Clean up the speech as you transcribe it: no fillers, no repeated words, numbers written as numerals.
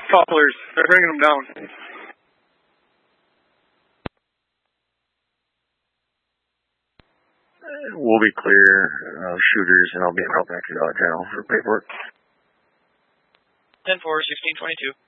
Callers, they're bringing them down. We'll be clear of shooters, and I'll be in route back to Dodge General for paperwork. 10-4, 1622.